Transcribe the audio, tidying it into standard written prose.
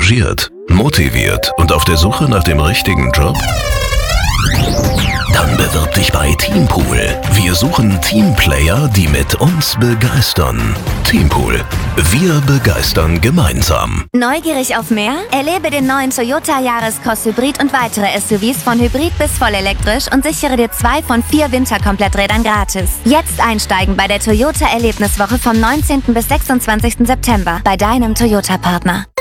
engagiert, motiviert und auf der Suche nach dem richtigen Job? Dann bewirb dich bei Teampool. Wir suchen Teamplayer, die mit uns begeistern. Teampool. Wir begeistern gemeinsam. Neugierig auf mehr? Erlebe den neuen Toyota Yaris-Cross Hybrid und weitere SUVs von Hybrid bis vollelektrisch und sichere dir 2 von 4 Winterkompletträdern gratis. Jetzt einsteigen bei der Toyota Erlebniswoche vom 19. bis 26. September bei deinem Toyota-Partner.